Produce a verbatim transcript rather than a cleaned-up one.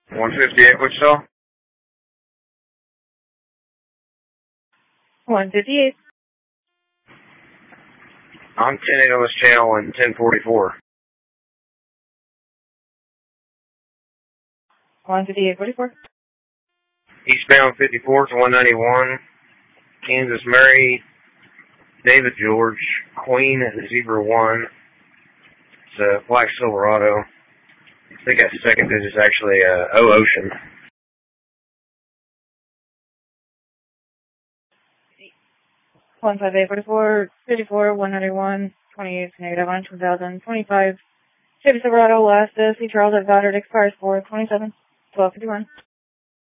one fifty-eight, Wichita. one fifty-eight. I'm ten eight on this channel and ten forty-four. one fifty-eight forty-four. Eastbound fifty-four to one ninety-one. Kansas Mary, David George, Queen, Zebra one. It's a black Silverado. I think that second digit's actually uh, O Ocean. one five eight forty-four, fifty-four, one ninety-one, twenty-eight, negative one, two thousand twenty-five. Chevy Silverado, last uh, C. Charles at Goddard, expires four twenty-seven, twelve fifty-one.